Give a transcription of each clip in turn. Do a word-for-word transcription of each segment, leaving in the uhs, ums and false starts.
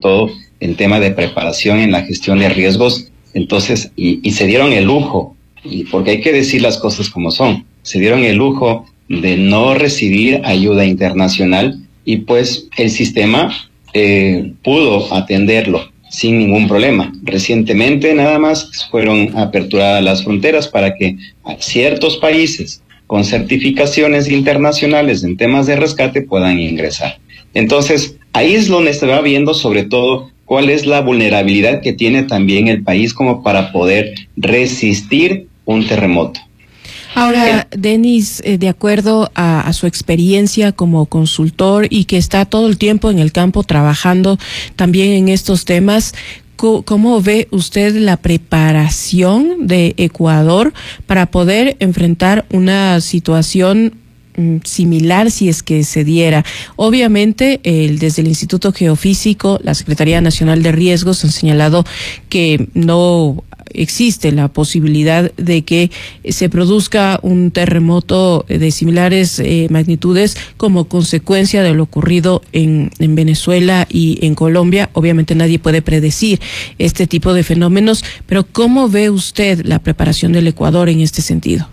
todo en tema de preparación en la gestión de riesgos. Entonces, y, y se dieron el lujo, y porque hay que decir las cosas como son, se dieron el lujo de no recibir ayuda internacional y pues el sistema eh, pudo atenderlo sin ningún problema. Recientemente nada más fueron aperturadas las fronteras para que ciertos países con certificaciones internacionales en temas de rescate puedan ingresar. Entonces, ahí es donde se va viendo sobre todo cuál es la vulnerabilidad que tiene también el país como para poder resistir un terremoto. Ahora, Denis, eh, de acuerdo a, a su experiencia como consultor y que está todo el tiempo en el campo trabajando también en estos temas, ¿cómo ve usted la preparación de Ecuador para poder enfrentar una situación similar si es que se diera? Obviamente, el, desde el Instituto Geofísico, la Secretaría Nacional de Riesgos han señalado que no existe la posibilidad de que se produzca un terremoto de similares eh, magnitudes como consecuencia de lo ocurrido en, en Venezuela y en Colombia. Obviamente nadie puede predecir este tipo de fenómenos, pero ¿cómo ve usted la preparación del Ecuador en este sentido?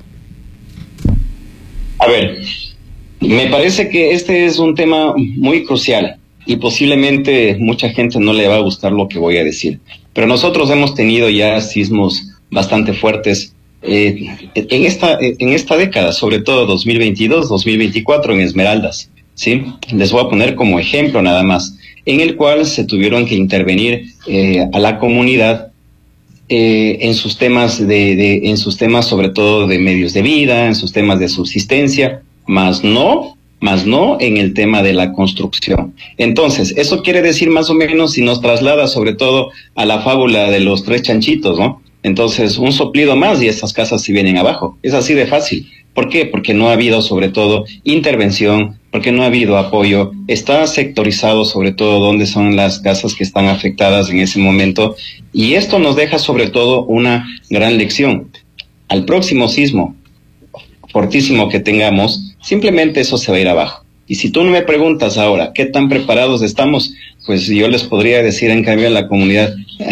A ver, me parece que este es un tema muy crucial y posiblemente mucha gente no le va a gustar lo que voy a decir. Pero nosotros hemos tenido ya sismos bastante fuertes eh, en esta en esta década, sobre todo dos mil veintidós, dos mil veinticuatro en Esmeraldas, ¿sí? Les voy a poner como ejemplo nada más, en el cual se tuvieron que intervenir eh, a la comunidad eh, en sus temas de, de en sus temas sobre todo de medios de vida, en sus temas de subsistencia, más no más no en el tema de la construcción. Entonces, eso quiere decir más o menos, si nos traslada sobre todo a la fábula de los tres chanchitos, ¿no? Entonces, un soplido más y esas casas se vienen abajo. Es así de fácil. ¿Por qué? Porque no ha habido sobre todo intervención, porque no ha habido apoyo. Está sectorizado sobre todo dónde son las casas que están afectadas en ese momento. Y esto nos deja sobre todo una gran lección. Al próximo sismo fortísimo que tengamos, simplemente eso se va a ir abajo. Y si tú no me preguntas ahora qué tan preparados estamos, pues yo les podría decir en cambio a la comunidad,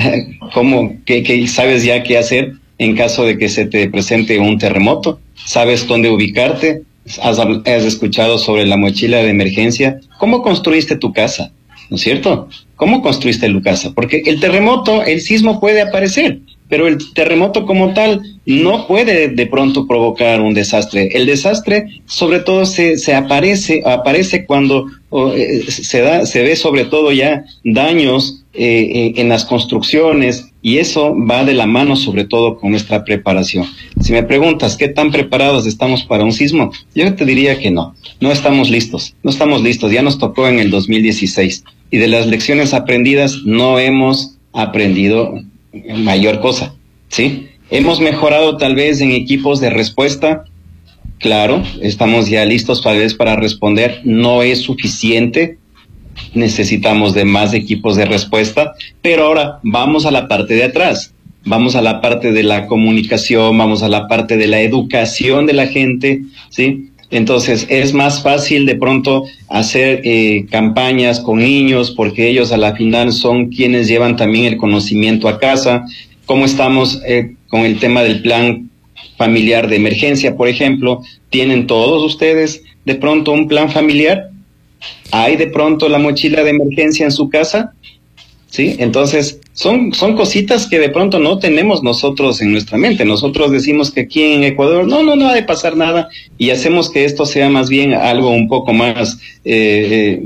¿cómo, qué, qué sabes ya qué hacer en caso de que se te presente un terremoto? ¿Sabes dónde ubicarte? ¿Has, has escuchado sobre la mochila de emergencia? ¿Cómo construiste tu casa? ¿No es cierto? ¿Cómo construiste tu casa? Porque el terremoto, el sismo puede aparecer, pero el terremoto como tal no puede de pronto provocar un desastre. El desastre sobre todo se, se aparece, aparece cuando oh, eh, se da, se ve sobre todo ya daños eh, eh, en las construcciones, y eso va de la mano sobre todo con nuestra preparación. Si me preguntas qué tan preparados estamos para un sismo, yo te diría que no, no estamos listos, no estamos listos, ya nos tocó en el dos mil dieciséis, y de las lecciones aprendidas no hemos aprendido mayor cosa, ¿sí? Hemos mejorado tal vez en equipos de respuesta, claro, estamos ya listos tal vez para responder, no es suficiente, necesitamos de más equipos de respuesta, pero ahora vamos a la parte de atrás, vamos a la parte de la comunicación, vamos a la parte de la educación de la gente, ¿sí? Entonces es más fácil de pronto hacer eh, campañas con niños, porque ellos a la final son quienes llevan también el conocimiento a casa. ¿Cómo estamos eh, con el tema del plan familiar de emergencia, por ejemplo? ¿Tienen todos ustedes de pronto un plan familiar? ¿Hay de pronto la mochila de emergencia en su casa? ¿Sí? Entonces, son, son cositas que de pronto no tenemos nosotros en nuestra mente. Nosotros decimos que aquí en Ecuador no, no, no ha de pasar nada, y hacemos que esto sea más bien algo un poco más eh,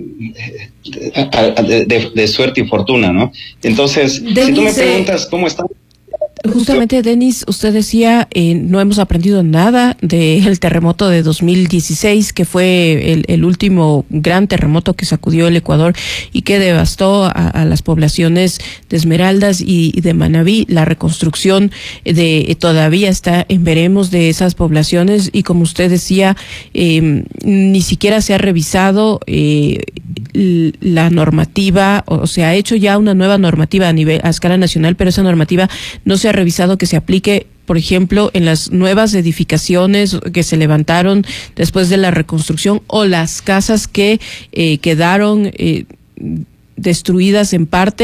eh, de, de, de suerte y fortuna, ¿no? Entonces, Denis, si tú me preguntas cómo está... Justamente, Denis, usted decía, eh, no hemos aprendido nada del terremoto de dos mil dieciséis, que fue el, el último gran terremoto que sacudió el Ecuador y que devastó a, a las poblaciones de Esmeraldas y, y de Manabí. La reconstrucción de eh, todavía está en veremos de esas poblaciones, y como usted decía, eh, ni siquiera se ha revisado eh, la normativa, o se ha hecho ya una nueva normativa a nivel a escala nacional, pero esa normativa no se ha revisado que se aplique, por ejemplo, en las nuevas edificaciones que se levantaron después de la reconstrucción, o las casas que eh, quedaron eh, destruidas en parte.